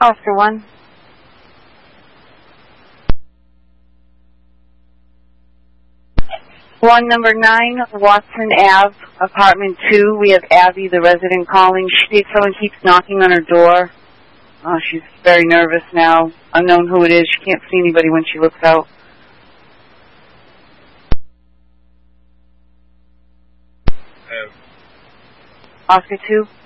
Oscar 1. One number 9, Watson Ave, apartment 2. We have Abby, the resident, calling. Someone keeps knocking on her door. She's very nervous now. Unknown who it is. She can't see anybody when she looks out. Oscar 2.